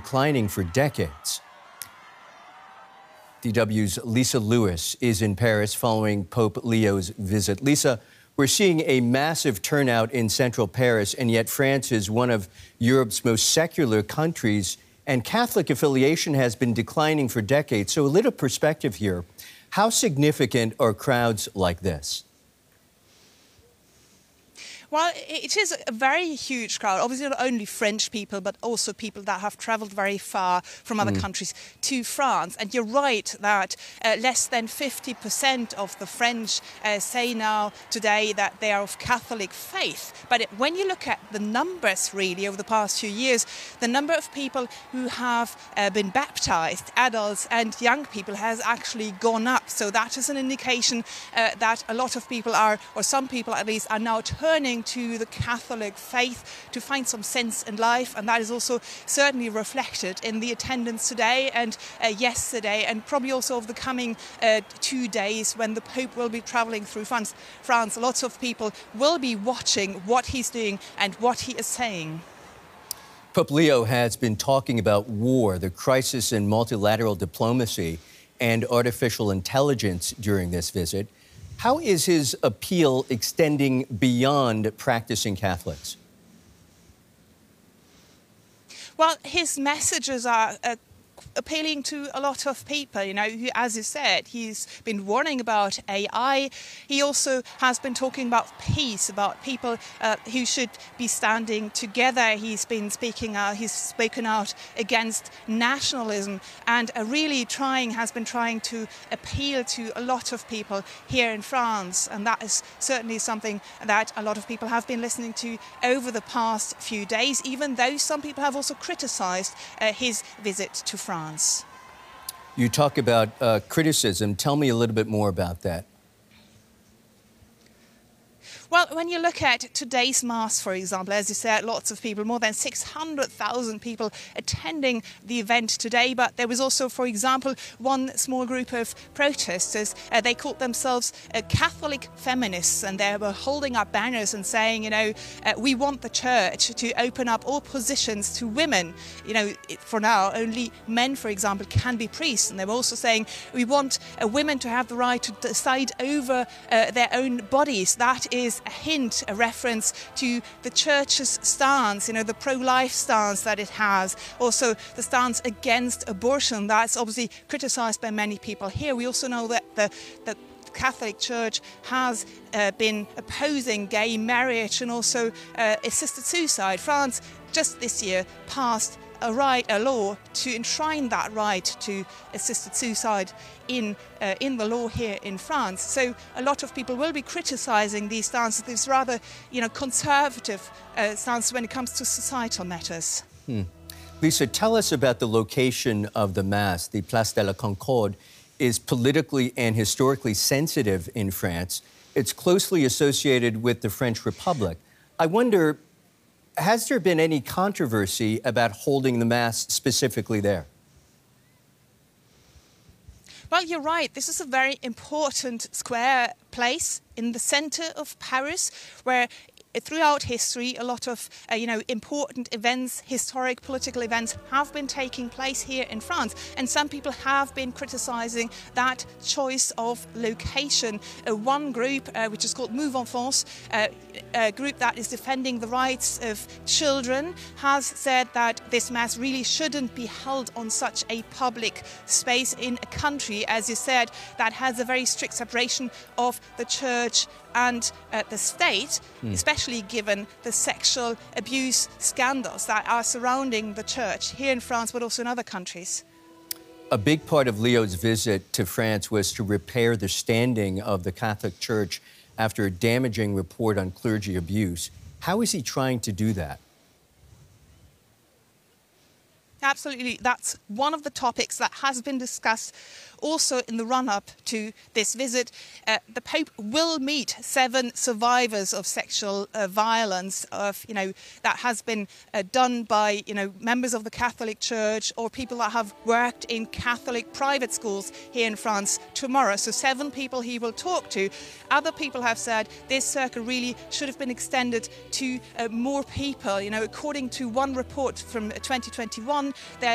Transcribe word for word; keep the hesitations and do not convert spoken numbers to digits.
declining for decades. D W's Lisa Lewis is in Paris following Pope Leo's visit. Lisa, we're seeing a massive turnout in central Paris, and yet France is one of Europe's most secular countries, and Catholic affiliation has been declining for decades. So a little perspective here. How significant are crowds like this? Well, it is a very huge crowd. Obviously, not only French people, but also people that have travelled very far from other mm. countries to France. And you're right that uh, less than fifty percent of the French uh, say now today that they are of Catholic faith. But it, when you look at the numbers, really, over the past few years, the number of people who have uh, been baptized, adults and young people, has actually gone up. So that is an indication uh, that a lot of people are, or some people at least, are now turning to the Catholic faith to find some sense in life, and that is also certainly reflected in the attendance today and uh, yesterday, and probably also over the coming uh, two days when the Pope will be travelling through France. France. Lots of people will be watching what he's doing and what he is saying. Pope Leo has been talking about war, the crisis in multilateral diplomacy, and artificial intelligence during this visit. How is his appeal extending beyond practicing Catholics? Well, his messages are uh, appealing to a lot of people. You know, who, as you said, he's been warning about A I. He also has been talking about peace, about people uh, who should be standing together. He's been speaking out, he's spoken out against nationalism, and uh, really trying, has been trying to appeal to a lot of people here in France. And that is certainly something that a lot of people have been listening to over the past few days, even though some people have also criticized uh, his visit to France. France. You talk about uh, criticism. Tell me a little bit more about that. Well, when you look at today's Mass, for example, as you said, lots of people, more than six hundred thousand people attending the event today. But there was also, for example, one small group of protesters. Uh, they called themselves uh, Catholic feminists, and they were holding up banners and saying, you know, uh, we want the church to open up all positions to women. You know, for now, only men, for example, can be priests. And they were also saying, we want uh, women to have the right to decide over uh, their own bodies. That is a hint, a reference to the church's stance, you know, the pro-life stance that it has. Also, the stance against abortion, that's obviously criticised by many people here. We also know that the, the Catholic Church has uh, been opposing gay marriage and also uh, assisted suicide. France just this year passed a right, a law to enshrine that right to assisted suicide in uh, in the law here in France. So a lot of people will be criticising these stances, these rather, you know, conservative uh, stances when it comes to societal matters. Hmm. Lisa, tell us about the location of the Mass. The Place de la Concorde is politically and historically sensitive in France. It's closely associated with the French Republic. I wonder, has there been any controversy about holding the Mass specifically there? Well, you're right. This is a very important square place in the centre of Paris, where throughout history, a lot of, uh, you know, important events, historic political events have been taking place here in France. And some people have been criticising that choice of location. Uh, one group, uh, which is called Move en France, uh, a group that is defending the rights of children, has said that this Mass really shouldn't be held on such a public space in a country, as you said, that has a very strict separation of the church and uh, the state, mm. especially given the sexual abuse scandals that are surrounding the church here in France, but also in other countries. A big part of Leo's visit to France was to repair the standing of the Catholic Church after a damaging report on clergy abuse. How is he trying to do that? Absolutely. That's one of the topics that has been discussed also in the run-up to this visit. Uh, the Pope will meet seven survivors of sexual uh, violence, of you know that has been uh, done by you know members of the Catholic Church or people that have worked in Catholic private schools here in France tomorrow. So seven people he will talk to. Other people have said this circle really should have been extended to uh, more people. You know, according to one report from twenty twenty-one, there